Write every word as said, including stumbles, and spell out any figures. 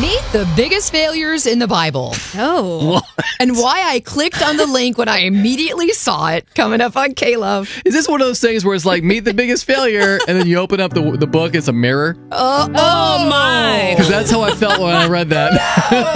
Meet the biggest failures in the Bible. Oh. What? And why I clicked on the link when I immediately saw it coming up on K-Love. Is this one of those things where it's like, meet the biggest failure, and then you open up the, the book, it's a mirror? Uh, Oh, my. Because that's how I felt when I read that.